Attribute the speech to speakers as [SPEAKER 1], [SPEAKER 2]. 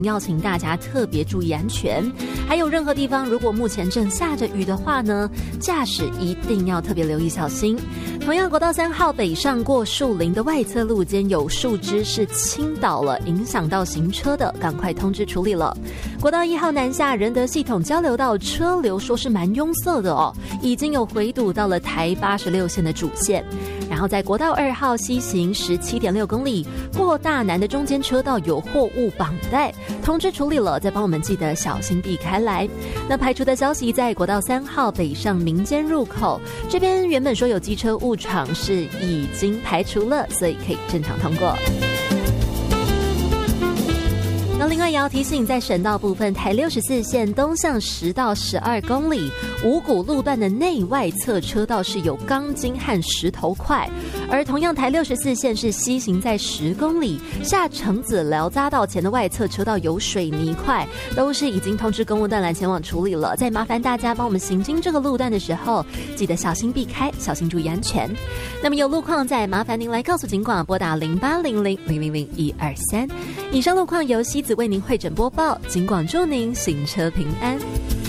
[SPEAKER 1] 要请大家特别注意安全。还有任何地方如果目前正下着雨的话呢，驾驶一定要特别留意小心。同样，国道3号北上过树林的外侧路肩有树枝是倾倒了，影响到行车的，赶快通知处理了。国道1号南下仁德系统交流道车流说是蛮拥塞的哦，已经有回堵到了台86线的主线。然后在国道2号西行 17.6 公里过大南的中间车道有货物绑带，通知处理了，再帮我们记得小心避开来。那排除的消息，在国道3号北上民间入口这边原本说有机车误闯是已经排除了，所以可以正常通过。那另外也要提醒，在省道部分，台64线东向10到12公里五股路段的内外侧车道是有钢筋和石头块，而同样台64线是西行在10公里下橙子寮匝道前的外侧车道有水泥块，都是已经通知公务段来前往处理了。再麻烦大家帮我们行经这个路段的时候，记得小心避开，小心注意安全。那么有路况再麻烦您来告诉警广，拨打0800000123。以上路况由西子为您汇整播报，警广祝您行车平安。